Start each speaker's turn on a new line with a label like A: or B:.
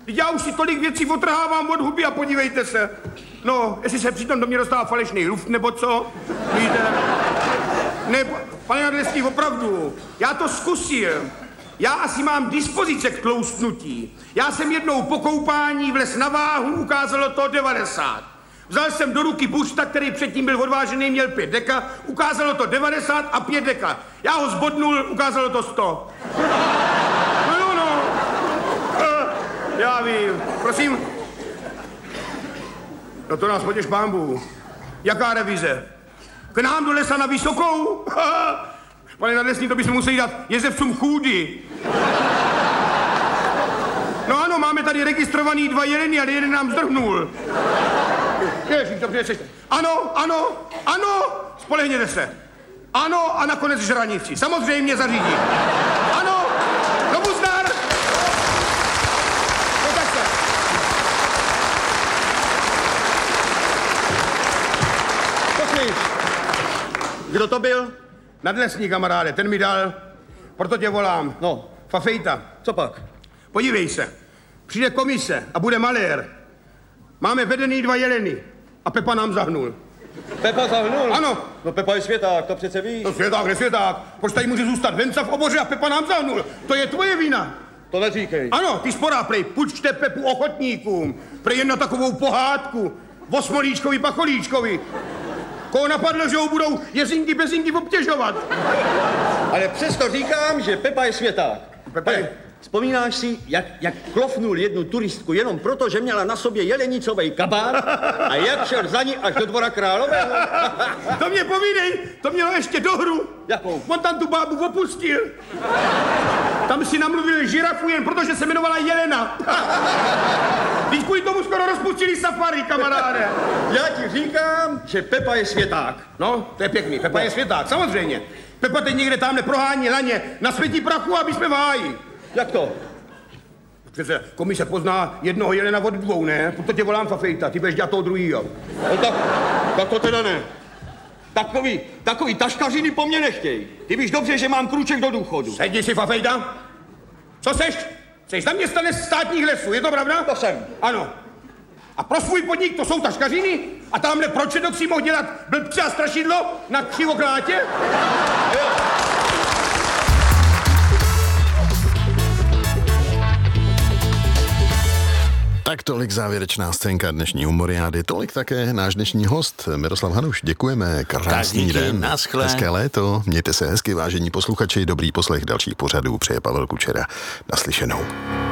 A: Já už si tolik věcí otrhávám od huby a podívejte se. No, jestli se přitom do mě dostává falešný luft, nebo co? Víte? Ne, pane Nadlesný, opravdu, já to zkusím. Já asi mám dispozice k tloustnutí. Já jsem jednou po koupání vlez na váhu, ukázalo to 90. Vzal jsem do ruky buřta, který předtím byl odvážený, měl 5 deka, ukázalo to 90 a 5 deka. Já ho zbodnul, ukázalo to 100. No. Já vím, prosím. No to nás potěš pánbů. Jaká revize? K nám do lesa na Vysokou? Pane Nadlesný, to bychom museli dát jezevcům chůdy. No ano, máme tady registrovaný 2 jeleny, ale jeden nám zdrhnul. Ježíš, dobře, sešte. Ano, spolehněte se. Ano a nakonec žranici. Samozřejmě zařídí. Ano, znovu zdar. No tak se. Poslyš, kdo to byl? Nadlesní, kamaráde, ten mi dal, proto tě volám.
B: No.
A: Fafejta.
B: Co pak?
A: Podívej se, přijde komise a bude malér. Máme vedený 2 jeleny a Pepa nám zahnul.
B: Pepa zahnul?
A: Ano.
B: No Pepa je světák, to přece víš.
A: No světák, nesvěták. Proč tady může zůstat venca v oboře a Pepa nám zahnul? To je tvoje vina.
B: To neříkej.
A: Ano, ty sporá, prej, půjčte Pepu ochotníkům. Prej jen na takovou pohádku. Osmolíčkovi, pacholíčkovi. Koho napadlo, že ho budou jezinky bezinky obtěžovat.
B: Ale přesto říkám, že Pepa je světák.
A: Pepa je...
B: Vzpomínáš si, jak klofnul jednu turistku jenom proto, že měla na sobě jelenicovej kabát a jak šel za ní až do Dvora Králového?
A: To mě povídej, to mělo ještě dohru.
B: Jakou?
A: On tam tu bábu opustil. Tam si namluvil žirafu jen protože se jmenovala Jelena. Když kvůli tomu skoro rozpustili safari, kamaráde.
B: Já ti říkám, že Pepa je světák.
A: No, to je pěkný, Pepa je světák, samozřejmě. Pepa teď někde tamhle prohání laně na světí prachu, aby jsme v háji.
B: Jak to?
A: Přece komise pozná jednoho jelena od 2, ne? Proto tě volám Fafejta, ty budeš dělat toho druhýho.
B: No tak to teda ne. Takový taškařiny po mně nechtěj. Ty víš dobře, že mám krůček do důchodu.
A: Sedni si, Fafejta. Co seš? Jseš zaměstnanec státních lesů, je to pravda?
B: To jsem.
A: Ano. A pro svůj podnik to jsou taškařiny? A tamhle proč si mohl dělat blbce a strašidlo na Křivoklátě?
C: Tak tolik závěrečná scénka dnešní humoriády, tolik také náš dnešní host Miroslav Hanuš. Děkujeme, krásný den,
D: naschle.
C: Hezké léto, mějte se hezky, vážení posluchači, dobrý poslech dalších pořadů, přeje Pavel Kučera. Naslyšenou.